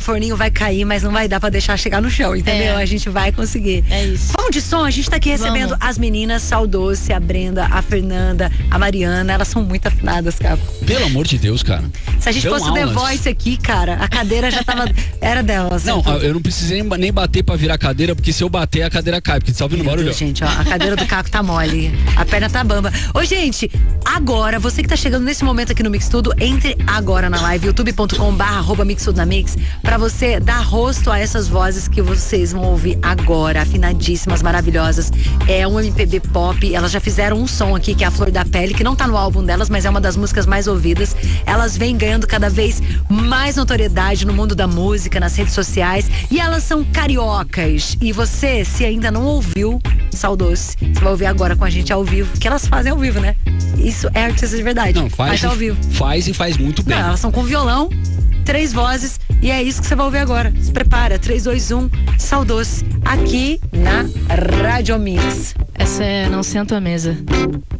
forninho vai cair, mas não vai dar pra deixar chegar no chão, entendeu? A gente vai conseguir. É isso. Vamos de som, a gente tá aqui recebendo as meninas, Saldoce, a Brenda, a Fernanda, a Mariana, elas são muito afinadas, cara. Pelo amor de Deus, cara. Se a gente fosse o The Voice aqui, cara, a cadeira já tava, era delas. Não, eu não precisei nem bater pra virar a cadeira, porque se eu bater, a cadeira cai, porque você tá ouvindo barulho. Gente, ó, a cadeira do Caco tá mole, a perna tá bamba. Ô, gente, agora, você que tá chegando nesse momento aqui no Mix Tudo, entre agora na live, youtube.com/mixtudonamix, pra você dar rosto a essas vozes que vocês vão ouvir agora, afinadíssimas, maravilhosas. É um MPB pop, elas já fizeram um som aqui, que é a Flor da Pele, que não tá no álbum delas, mas é uma das músicas mais ouvidas. Elas vêm ganhando cada vez mais notoriedade no mundo da música, nas redes sociais, e elas são cariocas. E você, se ainda não ouviu Saldoce, você vai ouvir agora com a gente ao vivo, que elas fazem ao vivo, né? Isso é artista de verdade. Não, faz ao vivo. Faz e faz muito bem. Não, elas são com violão, 3 vozes, e é isso que você vai ouvir agora. Se prepara, 3, 2, 1, Saldoce, aqui na Rádio Mix. Essa é Não Sento à Mesa.